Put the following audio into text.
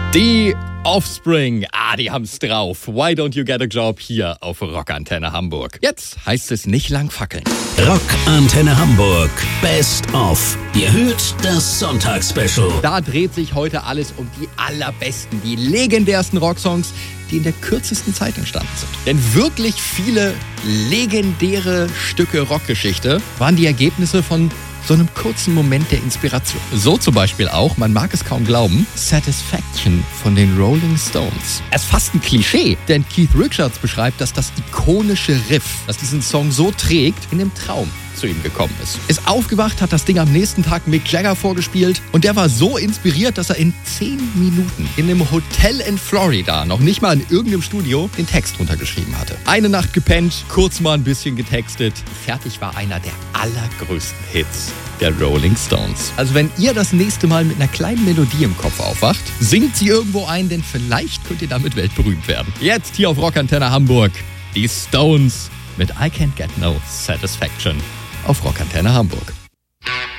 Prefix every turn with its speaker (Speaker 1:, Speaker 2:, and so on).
Speaker 1: Die Offspring, die haben's drauf. Why don't you get a job hier auf Rockantenne Hamburg? Jetzt heißt es nicht lang fackeln.
Speaker 2: Rockantenne Hamburg, Best of. Ihr hört das Sonntagsspecial.
Speaker 1: Da dreht sich heute alles um die allerbesten, die legendärsten Rocksongs, die in der kürzesten Zeit entstanden sind. Denn wirklich viele legendäre Stücke Rockgeschichte waren die Ergebnisse von so einem kurzen Moment der Inspiration. So zum Beispiel auch, man mag es kaum glauben, Satisfaction von den Rolling Stones. Es ist fast ein Klischee, denn Keith Richards beschreibt, dass das ikonische Riff, das diesen Song so trägt, in einem Traum zu ihm gekommen ist. Ist aufgewacht, hat das Ding am nächsten Tag Mick Jagger vorgespielt und der war so inspiriert, dass er in 10 Minuten in einem Hotel in Florida, noch nicht mal in irgendeinem Studio, den Text runtergeschrieben hatte. Eine Nacht gepennt, kurz mal ein bisschen getextet. Fertig war einer der allergrößten Hits der Rolling Stones. Also wenn ihr das nächste Mal mit einer kleinen Melodie im Kopf aufwacht, singt sie irgendwo ein, denn vielleicht könnt ihr damit weltberühmt werden. Jetzt hier auf Rockantenne Hamburg, die Stones mit I Can't Get No Satisfaction auf Rockantenne Hamburg.